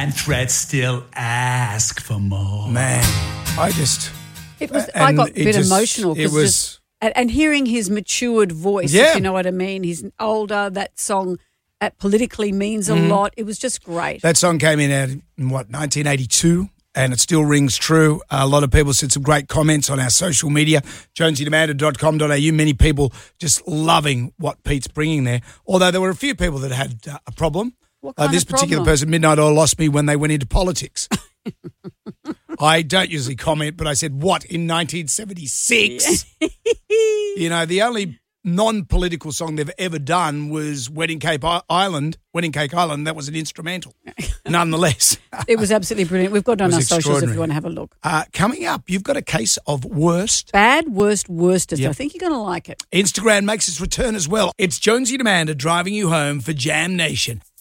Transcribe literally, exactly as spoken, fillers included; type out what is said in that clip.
and threats still ask for more. Man, I just... It was. I and got a it bit just- emotional it because was- just and, and hearing his matured voice, Yeah. if you know what I mean. He's older. That song that politically means a lot. It was just great. That song came in at, in what, nineteen eighty-two, and it still rings true. A lot of people said some great comments on our social media, jonesy demander dot com dot a u. Many people just loving what Pete's bringing there, although there were a few people that had uh, a problem. What Uh, kind this of particular problem? person, Midnight Oil, lost me when they went into politics. I don't usually comment, but I said, what, in nineteen seventy-six? You know, the only non-political song they've ever done was Wedding Cake I- Island. Wedding Cake Island, that was an instrumental. Nonetheless. It was absolutely brilliant. We've got it on It our was socials if extraordinary. you want to have a look. Uh, coming up, you've got a case of worst. Bad, worst, worstest. Yep. I think you're going to like it. Instagram makes its return as well. It's Jonesy Demander driving you home for Jam Nation.